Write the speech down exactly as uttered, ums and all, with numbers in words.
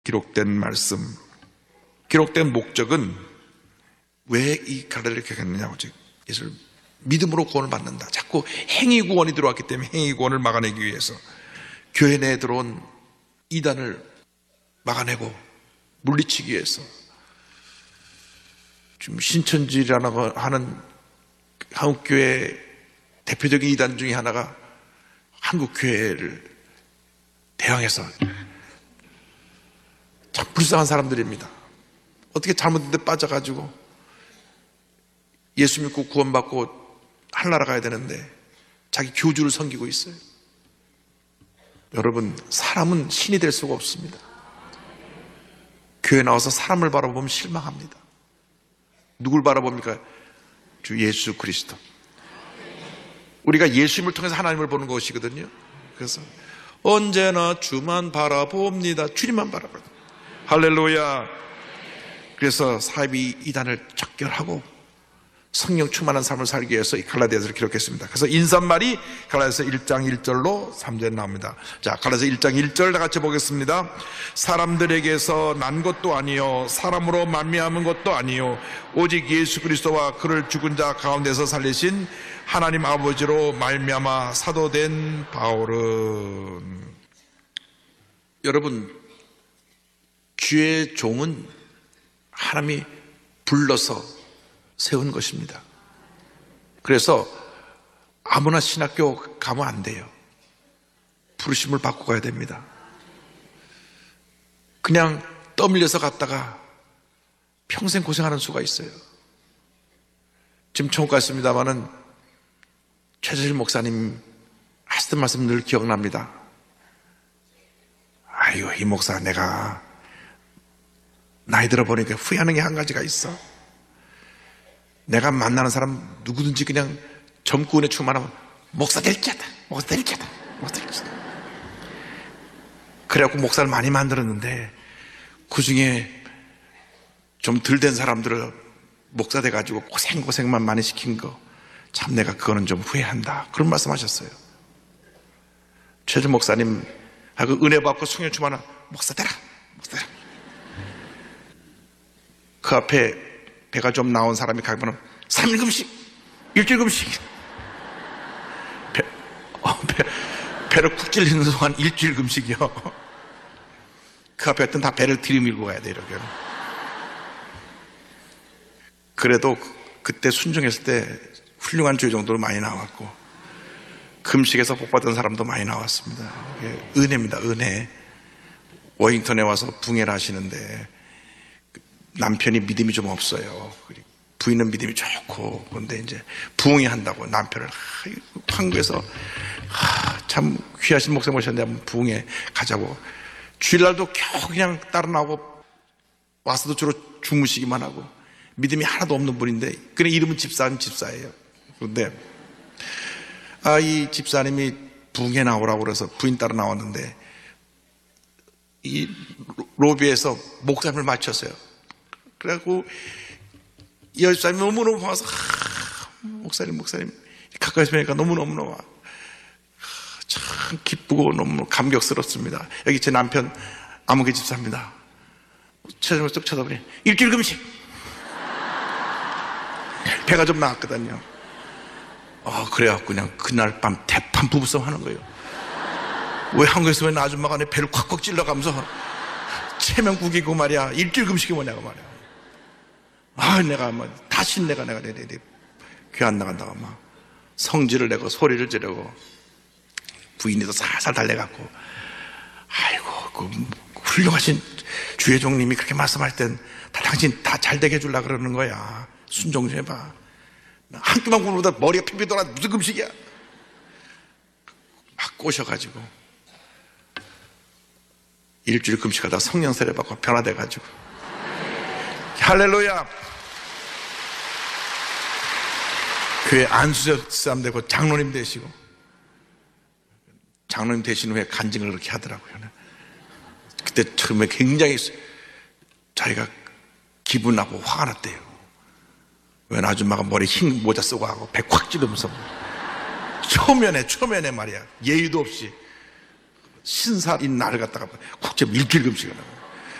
기록된 말씀, 기록된 목적은 왜 이 갈라디아를 기록했느냐고. 예수를 믿음으로 구원을 받는다. 자꾸 행위 구원이 들어왔기 때문에 행위 구원을 막아내기 위해서 교회 내에 들어온 이단을 막아내고 물리치기 위해서 지금 신천지라고 하는 한국교회 대표적인 이단 중에 하나가 한국교회를 대항해서 참 불쌍한 사람들입니다. 어떻게 잘못된 데 빠져가지고 예수 믿고 구원받고 하늘나라 가야 되는데 자기 교주를 섬기고 있어요. 여러분, 사람은 신이 될 수가 없습니다. 교회 나와서 사람을 바라보면 실망합니다. 누굴 바라봅니까? 주 예수 그리스도. 우리가 예수님을 통해서 하나님을 보는 것이거든요. 그래서 언제나 주만 바라봅니다. 주님만 바라봅니다. 할렐루야. 그래서 사이비 이단을 척결하고 성령 충만한 삶을 살기 위해서 이 갈라디아서를 기록했습니다. 그래서 인사말이 갈라디아서 일 장 일 절로 삼 절에 나옵니다. 자, 갈라디아서 일 장 일 절 다 같이 보겠습니다. 사람들에게서 난 것도 아니요 사람으로 만미함은 것도 아니요 오직 예수 그리스도와 그를 죽은 자 가운데서 살리신 하나님 아버지로 말미암아 사도된 바울은. 여러분, 주의 종은 하나님이 불러서 세운 것입니다. 그래서 아무나 신학교 가면 안 돼요. 부르심을 받고 가야 됩니다. 그냥 떠밀려서 갔다가 평생 고생하는 수가 있어요. 지금 천국 갔습니다마는 최재실 목사님 하시던 말씀 늘 기억납니다. 아유, 이 목사 내가 나이 들어보니까 후회하는 게 한 가지가 있어. 내가 만나는 사람 누구든지 그냥 젊고 은혜 충만하면 목사 될 자다, 목사 될 자다, 목사 될 자다. 그래갖고 목사를 많이 만들었는데 그 중에 좀 덜 된 사람들을 목사 돼가지고 고생고생만 많이 시킨 거 참 내가 그거는 좀 후회한다. 그런 말씀 하셨어요. 최재 목사님 하고 은혜 받고 성령 충만한 목사 되라, 목사 되라. 그 앞에 배가 좀 나온 사람이 가면 삼 일 금식, 일주일 금식. 배, 어, 배, 배를 쿡 찔리는 동안 일주일 금식이요. 그 앞에 하여튼 다 배를 들이밀고 가야 돼, 이렇게. 그래도 그때 순종했을 때 훌륭한 주의 정도로 많이 나왔고, 금식에서 복받은 사람도 많이 나왔습니다. 은혜입니다, 은혜. 워싱턴에 와서 붕해를 하시는데, 남편이 믿음이 좀 없어요. 부인은 믿음이 좋고, 그런데 이제 부흥이 한다고 남편을 한국에서 참 귀하신 목사 모셨는데 한번 부흥에 가자고. 주일날도 겨우 그냥 따라 나오고 와서도 주로 주무시기만 하고 믿음이 하나도 없는 분인데, 그래 이름은 집사님 집사예요. 그런데 아, 이 집사님이 부흥에 나오라고 그래서 부인 따라 나왔는데 이 로비에서 목사님을 맞췄어요. 그래갖고 이 여집사님이 너무너무 봐서 아, 목사님 목사님 가까이서 뵈니까 너무너무너무 아, 참 기쁘고 너무 감격스럽습니다. 여기 제 남편 아무개 집사입니다. 최정을 쭉 쳐다보니 일주일 금식. 배가 좀 나왔거든요. 어, 그래갖고 그냥 그날 밤 대판 부부싸움 하는 거예요. 왜 한국에서 왜 아줌마가 내 배를 콱콱 찔러가면서 체면 구기고 말이야 일주일 금식이 뭐냐고 말이야. 아, 내가 뭐 다시 내가 내가 내내 교회 안 나간다고 막 성질을 내고 소리를 지르고 부인이도 살살 달래갖고, 아이고 그 훌륭하신 주의 종님이 그렇게 말씀할 땐 다 당신 다 잘 되게 해주려고 그러는 거야. 순종 좀 해봐. 한 끼만 굶어보다 머리가 핑핑 돌아. 무슨 금식이야. 막 꼬셔가지고 일주일 금식하다가 성령 세례 받고 변화돼가지고, 할렐루야. 교회 안수사람 되고 장로님 되시고, 장로님 되신 후에 간증을 그렇게 하더라고요. 그때 처음에 굉장히 자기가 기분 나고 화가 났대요. 웬 아줌마가 머리에 흰 모자 쓰고 하고 배 콱 찌르면서 초면에 초면에 말이야 예의도 없이 신사인 나를 갖다가 쿡 찌르면 일주일 금식을 하고